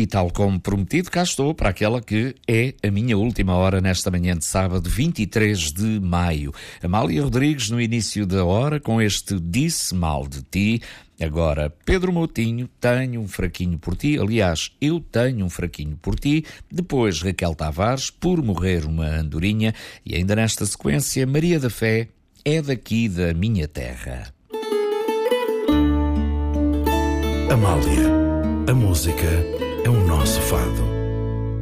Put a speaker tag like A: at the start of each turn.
A: E tal como prometido, cá estou para aquela que é a minha última hora nesta manhã de sábado, 23 de maio. Amália Rodrigues no início da hora com este Disse Mal de Ti. Agora, Pedro Moutinho, Tenho um Fraquinho por Ti. Aliás, Eu Tenho um Fraquinho por Ti. Depois, Raquel Tavares, Por Morrer uma Andorinha. E ainda nesta sequência, Maria da Fé, É Daqui da Minha Terra.
B: Amália, a música é o nosso fado.